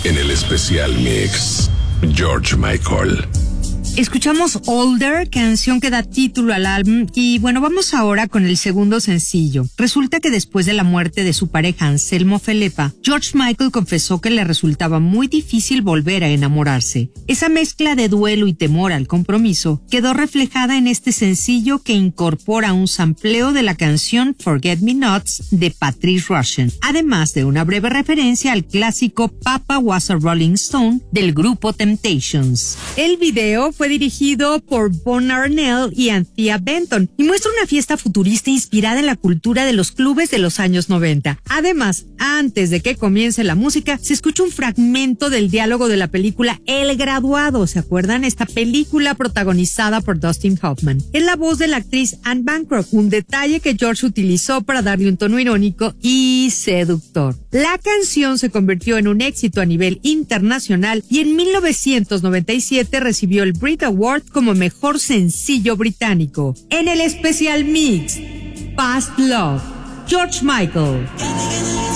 En el especial mix, George Michael. Escuchamos Older, canción que da título al álbum, y bueno, vamos ahora con el segundo sencillo. Resulta que después de la muerte de su pareja Anselmo Felepa, George Michael confesó que le resultaba muy difícil volver a enamorarse. Esa mezcla de duelo y temor al compromiso quedó reflejada en este sencillo que incorpora un sampleo de la canción Forget Me Nots de Patrice Rushen, además de una breve referencia al clásico Papa Was a Rolling Stone del grupo Temptations. El video fue dirigido por Von Arnell y Anthea Benton y muestra una fiesta futurista inspirada en la cultura de los clubes de los años 90. Además, antes de que comience la música, se escucha un fragmento del diálogo de la película El Graduado. ¿Se acuerdan? Esta película protagonizada por Dustin Hoffman. Es la voz de la actriz Anne Bancroft, un detalle que George utilizó para darle un tono irónico y seductor. La canción se convirtió en un éxito a nivel internacional y en 1997 recibió el Brit Award como mejor sencillo británico. En el especial mix, Past Love, George Michael.